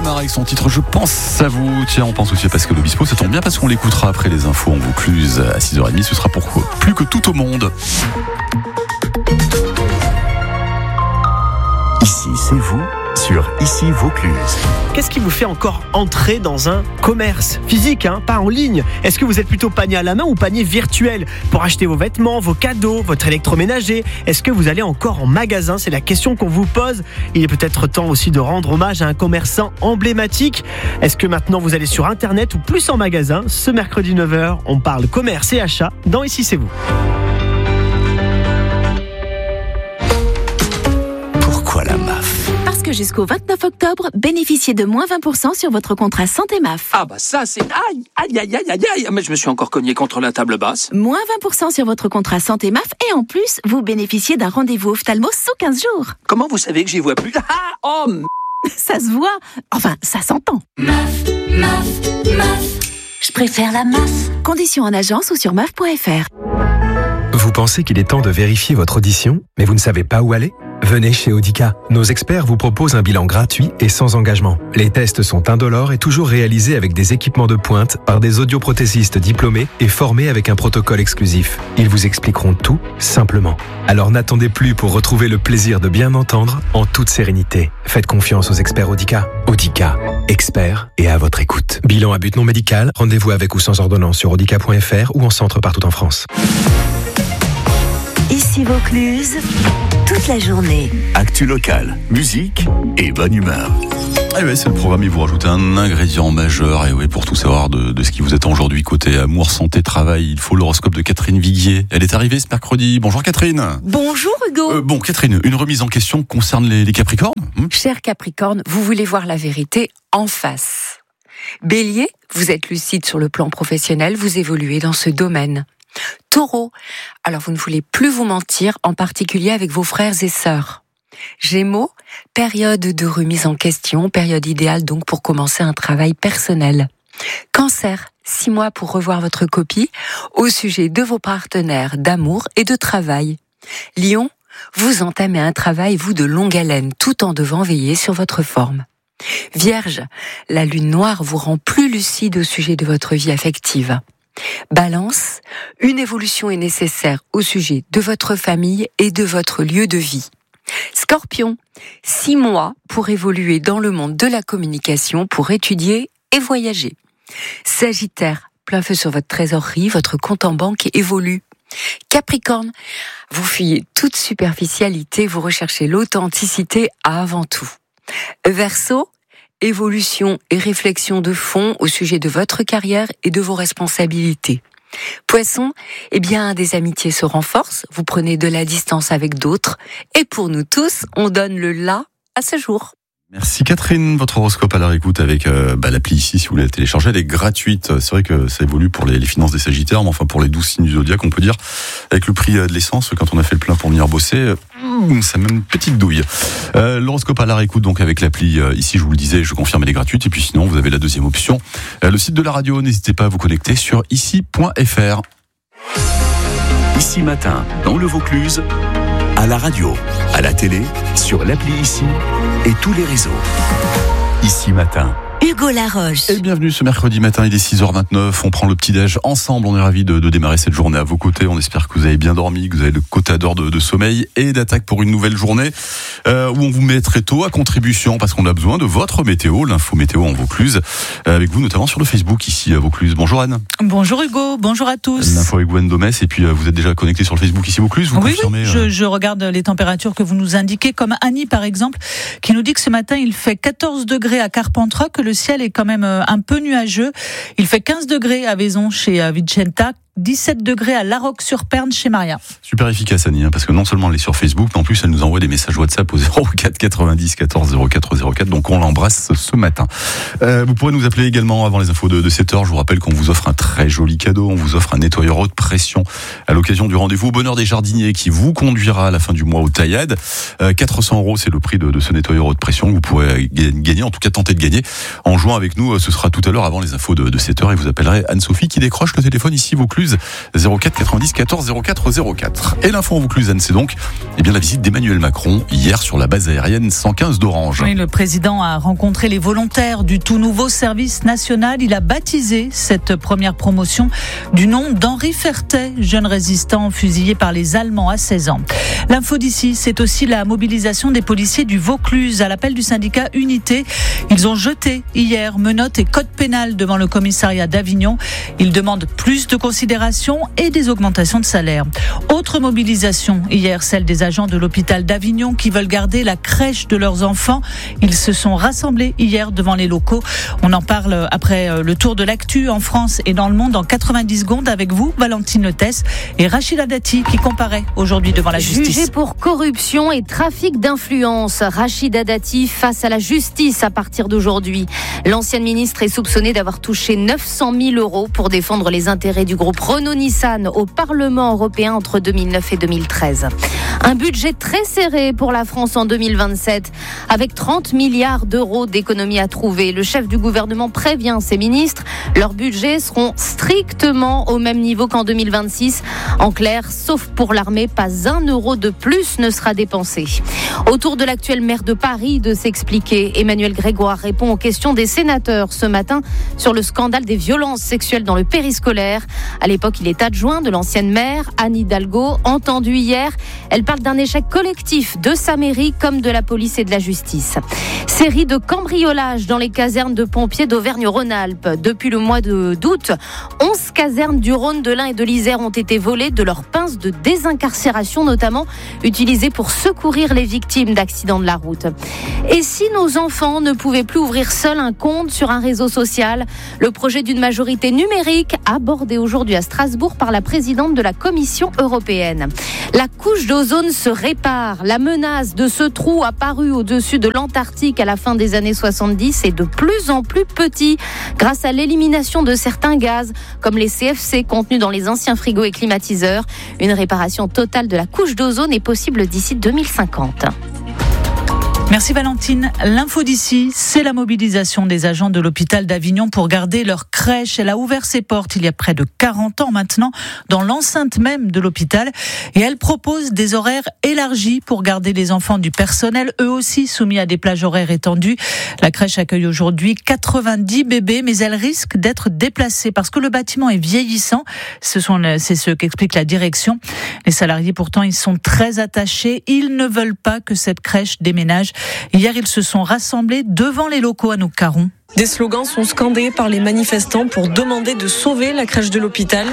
Mar avec son titre Je pense à vous. Tiens, on pense aussi à Pascal Obispo. Ça tombe bien parce qu'on l'écoutera après les infos en Vaucluse à 6h30. Ce sera pour plus que tout au monde. Ici, c'est vous sur Ici Vaucluse. Qu'est-ce qui vous fait encore entrer dans un commerce physique, pas en ligne? Est-ce que vous êtes plutôt panier à la main ou panier virtuel pour acheter vos vêtements, vos cadeaux, votre électroménager? Est-ce que vous allez encore en magasin? C'est la question qu'on vous pose. Il est peut-être temps aussi de rendre hommage à un commerçant emblématique. Est-ce que maintenant vous allez sur internet ou plus en magasin? Ce mercredi 9h, on parle commerce et achat dans Ici c'est vous. Pourquoi la MAF? Parce que jusqu'au 29 octobre, bénéficiez de moins 20% sur votre contrat santé MAF. Ah bah ça c'est... Aïe. Mais je me suis encore cogné contre la table basse. Moins 20% sur votre contrat santé MAF et en plus, vous bénéficiez d'un rendez-vous ophtalmo sous 15 jours. Comment vous savez que j'y vois plus? Ça se voit. Enfin, ça s'entend. MAF. Je préfère la MAF. Conditions en agence ou sur maf.fr. Vous pensez qu'il est temps de vérifier votre audition, mais vous ne savez pas où aller? Venez chez Audica. Nos experts vous proposent un bilan gratuit et sans engagement. Les tests sont indolores et toujours réalisés avec des équipements de pointe par des audioprothésistes diplômés et formés avec un protocole exclusif. Ils vous expliqueront tout simplement. Alors n'attendez plus pour retrouver le plaisir de bien entendre en toute sérénité. Faites confiance aux experts Audica. Audica, experts et à votre écoute. Bilan à but non médical, rendez-vous avec ou sans ordonnance sur audica.fr ou en centre partout en France. Ici Vaucluse, toute la journée. Actu locale, musique et bonne humeur. Eh ouais, c'est le programme, il vous rajoute un ingrédient majeur. Et oui, pour tout savoir de ce qui vous attend aujourd'hui côté amour, santé, travail, il faut l'horoscope de Catherine Viguier. Elle est arrivée ce mercredi. Bonjour Catherine. Bonjour Hugo. Bon Catherine, une remise en question concerne les Capricornes. Cher Capricorne, vous voulez voir la vérité en face. Bélier, vous êtes lucide sur le plan professionnel, vous évoluez dans ce domaine. Taureau, alors vous ne voulez plus vous mentir, en particulier avec vos frères et sœurs. Gémeaux, période de remise en question, période idéale donc pour commencer un travail personnel. Cancer, 6 mois pour revoir votre copie au sujet de vos partenaires d'amour et de travail. Lion, vous entamez un travail, vous, de longue haleine, tout en devant veiller sur votre forme. Vierge, la lune noire vous rend plus lucide au sujet de votre vie affective. Balance, une évolution est nécessaire au sujet de votre famille et de votre lieu de vie. Scorpion, 6 mois pour évoluer dans le monde de la communication, pour étudier et voyager. Sagittaire, plein feu sur votre trésorerie, votre compte en banque évolue. Capricorne, vous fuyez toute superficialité, vous recherchez l'authenticité avant tout. Verseau, évolution et réflexion de fond au sujet de votre carrière et de vos responsabilités. Poisson, des amitiés se renforcent, vous prenez de la distance avec d'autres, et pour nous tous, on donne le là à ce jour. Merci Catherine, votre horoscope à la réécoute avec l'appli ici, si vous voulez la télécharger, elle est gratuite. C'est vrai que ça évolue pour les finances des Sagittaires, mais enfin pour les 12 signes du zodiaque, on peut dire, avec le prix de l'essence, quand on a fait le plein pour venir bosser, ça met une petite douille. L'horoscope à la réécoute donc avec l'appli ici, je vous le disais, je confirme, elle est gratuite. Et puis sinon, vous avez la deuxième option, le site de la radio, n'hésitez pas à vous connecter sur ici.fr. Ici matin, dans le Vaucluse, à la radio, à la télé, sur l'appli Ici et tous les réseaux. Ici matin. Hugo Laroche. Et bienvenue ce mercredi matin, il est 6h29, on prend le petit-déj ensemble, on est ravis de démarrer cette journée à vos côtés, on espère que vous avez bien dormi, que vous avez le quota d'heures de sommeil et d'attaque pour une nouvelle journée où on vous met très tôt à contribution parce qu'on a besoin de votre météo, l'info météo en Vaucluse, avec vous notamment sur le Facebook ici à Vaucluse. Bonjour Anne. Bonjour Hugo, bonjour à tous. L'info avec Gwen Domès et puis vous êtes déjà connecté sur le Facebook ici Vaucluse, vous confirmez? Oui, je regarde les températures que vous nous indiquez, comme Annie par exemple, qui nous dit que ce matin il fait 14 degrés à Carpentras, que le ciel est quand même un peu nuageux. Il fait 15 degrés à Vaison chez Vicenta, 17 degrés à La Roque-sur-Perne chez Maria. Super efficace Annie, parce que non seulement elle est sur Facebook, mais en plus elle nous envoie des messages WhatsApp au 04 90 14 04 04, donc on l'embrasse ce matin. Vous pourrez nous appeler également avant les infos de 7h. Je vous rappelle qu'on vous offre un très joli cadeau, on vous offre un nettoyeur haute pression à l'occasion du rendez-vous au Bonheur des Jardiniers qui vous conduira à la fin du mois au Taillade. 400 €, c'est le prix de ce nettoyeur haute pression que vous pourrez gagner, en tout cas tenter de gagner en jouant avec nous. Ce sera tout à l'heure avant les infos de 7h et vous appellerez Anne-Sophie qui décroche le téléphone ici Vaucluse Vaucluse, 04 90 14 04 04. Et l'info en Vaucluse, Anne, c'est donc la visite d'Emmanuel Macron hier sur la base aérienne 115 d'Orange. Oui, le président a rencontré les volontaires du tout nouveau service national. Il a baptisé cette première promotion du nom d'Henri Fertet, jeune résistant fusillé par les Allemands à 16 ans. L'info d'ici, c'est aussi la mobilisation des policiers du Vaucluse à l'appel du syndicat Unité. Ils ont jeté hier menottes et code pénal devant le commissariat d'Avignon. Ils demandent plus de considération et des augmentations de salaire. Autre mobilisation hier, celle des agents de l'hôpital d'Avignon qui veulent garder la crèche de leurs enfants. Ils se sont rassemblés hier devant les locaux. On en parle après le tour de l'actu en France et dans le monde en 90 secondes avec vous, Valentine Lethès et Rachida Dati qui comparaît aujourd'hui devant la justice. Jugée pour corruption et trafic d'influence, Rachida Dati face à la justice à partir d'aujourd'hui. L'ancienne ministre est soupçonnée d'avoir touché 900 000 € pour défendre les intérêts du groupe Renault-Nissan au Parlement européen entre 2009 et 2013. Un budget très serré pour la France en 2027, avec 30 milliards d'euros d'économies à trouver. Le chef du gouvernement prévient ses ministres, leurs budgets seront strictement au même niveau qu'en 2026. En clair, sauf pour l'armée, pas un euro de plus ne sera dépensé. Autour de l'actuel maire de Paris de s'expliquer, Emmanuel Grégoire répond aux questions des sénateurs ce matin sur le scandale des violences sexuelles dans le périscolaire. À l'époque, il est adjoint de l'ancienne maire, Anne Hidalgo, entendue hier. Elle parle d'un échec collectif de sa mairie comme de la police et de la justice. Série de cambriolages dans les casernes de pompiers d'Auvergne-Rhône-Alpes. Depuis le mois d'août, 11 casernes du Rhône, de l'Ain et de l'Isère ont été volées de leurs pinces de désincarcération, notamment utilisées pour secourir les victimes d'accidents de la route. Et si nos enfants ne pouvaient plus ouvrir seuls un compte sur un réseau social, le projet d'une majorité numérique abordé aujourd'hui à Strasbourg par la présidente de la Commission européenne. La couche d'ozone se répare. La menace de ce trou apparu au-dessus de l'Antarctique à la fin des années 70 est de plus en plus petit grâce à l'élimination de certains gaz comme les CFC contenus dans les anciens frigos et climatiseurs. Une réparation totale de la couche d'ozone est possible d'ici 2050. Merci Valentine. L'info d'ici, c'est la mobilisation des agents de l'hôpital d'Avignon pour garder leur crèche. Elle a ouvert ses portes il y a près de 40 ans maintenant dans l'enceinte même de l'hôpital et elle propose des horaires élargis pour garder les enfants du personnel, eux aussi soumis à des plages horaires étendues. La crèche accueille aujourd'hui 90 bébés, mais elle risque d'être déplacée parce que le bâtiment est vieillissant. C'est ce qu'explique la direction. Les salariés pourtant, ils sont très attachés. Ils ne veulent pas que cette crèche déménage. Hier, ils se sont rassemblés devant les locaux à Anouk-Caron. Des slogans sont scandés par les manifestants pour demander de sauver la crèche de l'hôpital.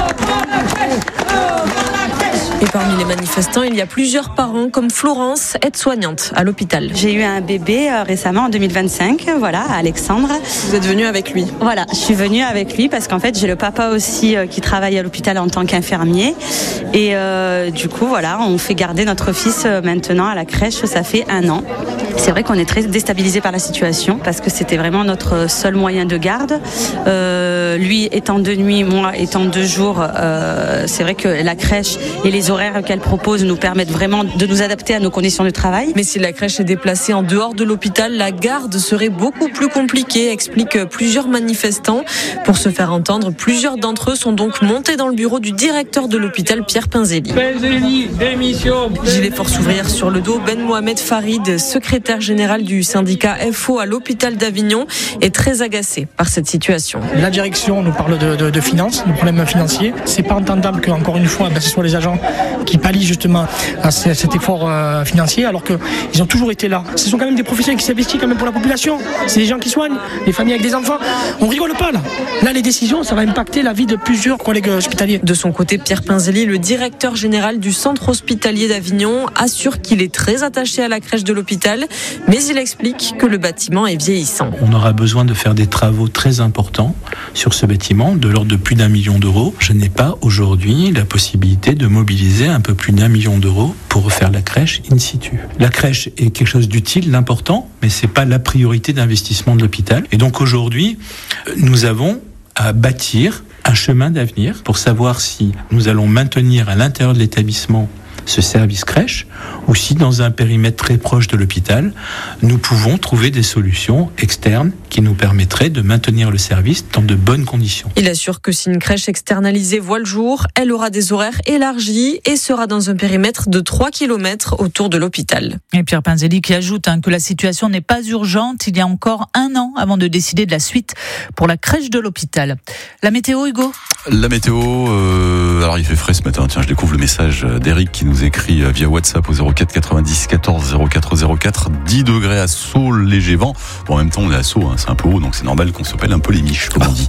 Et parmi les manifestants, il y a plusieurs parents comme Florence, aide-soignante à l'hôpital. J'ai eu un bébé récemment en 2025, voilà, Alexandre. Vous êtes venue avec lui? Voilà, je suis venue avec lui parce qu'en fait j'ai le papa aussi qui travaille à l'hôpital en tant qu'infirmier. Et du coup, voilà, on fait garder notre fils maintenant à la crèche, ça fait 1 an. C'est vrai qu'on est très déstabilisé par la situation parce que c'était vraiment notre seul moyen de garde. Lui étant de nuit, moi étant de jour, c'est vrai que la crèche et les horaires qu'elle propose nous permettent vraiment de nous adapter à nos conditions de travail. Mais si la crèche est déplacée en dehors de l'hôpital, la garde serait beaucoup plus compliquée, expliquent plusieurs manifestants. Pour se faire entendre, plusieurs d'entre eux sont donc montés dans le bureau du directeur de l'hôpital, Pierre Pinzelli. Pinzelli, démission. Gilet force ouvrière sur le dos, Ben Mohamed Farid, secrétaire général du syndicat FO à l'hôpital d'Avignon, est très agacé par cette situation. La direction nous parle de finances, de problèmes financiers. C'est pas entendable qu'encore une fois, ce soit les agents qui pallient justement à cet effort financier, alors qu'ils ont toujours été là. Ce sont quand même des professionnels qui s'investissent quand même pour la population. C'est des gens qui soignent, les familles avec des enfants. On rigole pas là. Là, les décisions, ça va impacter la vie de plusieurs collègues hospitaliers. De son côté, Pierre Pinzelli, le directeur général du centre hospitalier d'Avignon, assure qu'il est très attaché à la crèche de l'hôpital, mais il explique que le bâtiment est vieillissant. On aura besoin de faire des travaux très importants sur ce bâtiment, de l'ordre de plus d'1 million d'euros. Je n'ai pas aujourd'hui la possibilité de mobiliser un peu plus d'1 million d'euros pour refaire la crèche in situ. La crèche est quelque chose d'utile, d'important, mais c'est pas la priorité d'investissement de l'hôpital. Et donc aujourd'hui, nous avons à bâtir un chemin d'avenir pour savoir si nous allons maintenir à l'intérieur de l'établissement ce service crèche, ou si dans un périmètre très proche de l'hôpital, nous pouvons trouver des solutions externes qui nous permettraient de maintenir le service dans de bonnes conditions. Il assure que si une crèche externalisée voit le jour, elle aura des horaires élargis et sera dans un périmètre de 3 km autour de l'hôpital. Et Pierre Pinzelli qui ajoute que la situation n'est pas urgente. Il y a encore 1 an avant de décider de la suite pour la crèche de l'hôpital. La météo, Hugo ? La météo, alors il fait frais ce matin. Tiens, je découvre le message d'Eric qui nous écrit via WhatsApp au 04 90 14 04 04. 10 degrés à Sceaux, léger vent. Bon, en même temps, on est à Sceaux, c'est un peu haut, donc c'est normal qu'on se pèle un peu les miches, comme on dit.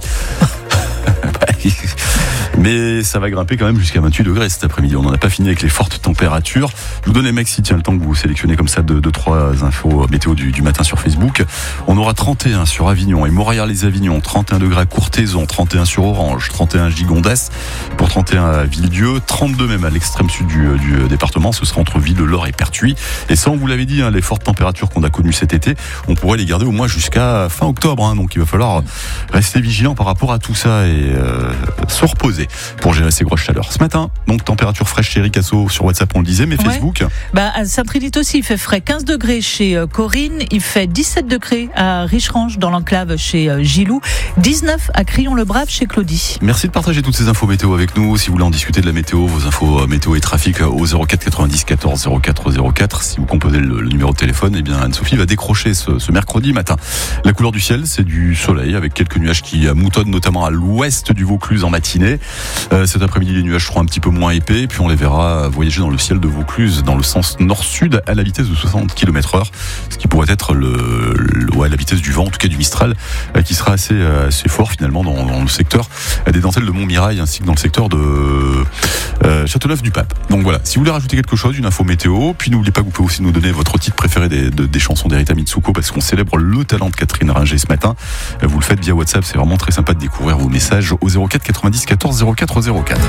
Mais ça va grimper quand même jusqu'à 28 degrés cet après-midi. On n'en a pas fini avec les fortes températures. Je vous donne les mecs si tient le temps que vous sélectionnez comme ça 2-3 infos météo du matin sur Facebook. On aura 31 sur Avignon et Montréal-les-Avignon, 31 degrés à Courthézon, 31 sur Orange, 31 à Gigondas, pour 31 à Villedieu, 32 même à l'extrême sud du département. Ce sera entre Ville-de-l'Or et Pertuis. Et ça, on vous l'avait dit, les fortes températures qu'on a connues cet été, on pourrait les garder au moins jusqu'à fin octobre. Donc il va falloir rester vigilant par rapport à tout ça et se reposer pour gérer ces grosses chaleurs. Ce matin, donc température fraîche chez Eric Asso sur WhatsApp, on le disait, mais Facebook. À Saint-Trinite aussi, il fait frais, 15 degrés chez Corinne, il fait 17 degrés à Richerange dans l'enclave chez Gilou, 19 à Crillon-le-Brave chez Claudie. Merci de partager toutes ces infos météo avec nous. Si vous voulez en discuter de la météo, vos infos météo et trafic au 04 90 14 04 04. Si vous composez le numéro de téléphone, eh bien Anne-Sophie va décrocher ce mercredi matin. La couleur du ciel, c'est du soleil avec quelques nuages qui moutonnent notamment à l'ouest du Vaucluse en matinée. Cet après-midi, les nuages seront un petit peu moins épais, puis on les verra voyager dans le ciel de Vaucluse dans le sens nord-sud à la vitesse de 60 km/h, ce qui pourrait être la vitesse du vent, en tout cas du Mistral, qui sera assez fort finalement dans le secteur des dentelles de Montmirail ainsi que dans le secteur de Châteauneuf-du-Pape. Donc voilà, si vous voulez rajouter quelque chose, une info météo, puis n'oubliez pas que vous pouvez aussi nous donner votre titre préféré des chansons d'Erita Mitsuko, parce qu'on célèbre le talent de Catherine Ringer ce matin. Vous le faites via WhatsApp, c'est vraiment très sympa de découvrir vos messages au 04 90 14 04 04.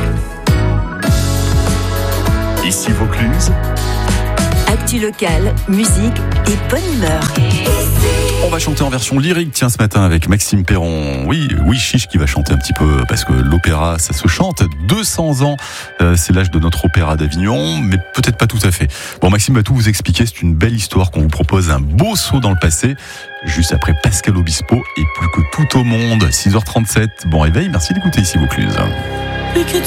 Ici Vaucluse. Actu locale, musique et bonne humeur. On va chanter en version lyrique, tiens, ce matin avec Maxime Perron. Oui, Chiche qui va chanter un petit peu, parce que l'opéra, ça se chante. 200 ans, c'est l'âge de notre opéra d'Avignon, mais peut-être pas tout à fait. Bon, Maxime va tout vous expliquer, c'est une belle histoire qu'on vous propose, un beau saut dans le passé, juste après Pascal Obispo et plus que tout au monde. 6h37, bon réveil, merci d'écouter ici Vaucluse. Plus que